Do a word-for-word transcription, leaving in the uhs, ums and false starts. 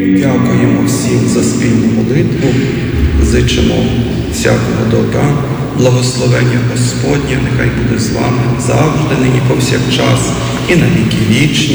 Дякуємо всім за спільну молитву, зичимо всякого добра, благословення Господнє, нехай буде з вами завжди, нині повсякчас і на віки вічні.